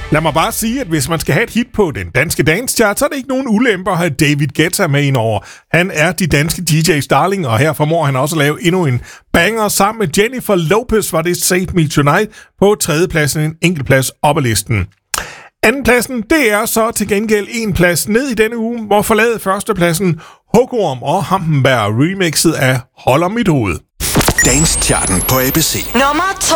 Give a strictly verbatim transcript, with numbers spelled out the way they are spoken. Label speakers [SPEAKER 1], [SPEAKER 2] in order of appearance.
[SPEAKER 1] Lad mig bare sige, at hvis man skal have et hit på den danske dance chart, så er det ikke nogen ulemper at have David Guetta med indover. Han er de danske D J's darling, og her formår han også at lave endnu en banger. Sammen med Jennifer Lopez var det Save Me Tonight på tredjepladsen, en enkeltplads op ad listen. Andenpladsen, det er så til gengæld en plads ned i denne uge, hvor forladet førstepladsen Hugorm og Hampenberg remixet af Holder Mit Hoved.
[SPEAKER 2] Dance charten på A B C.
[SPEAKER 3] Nummer to.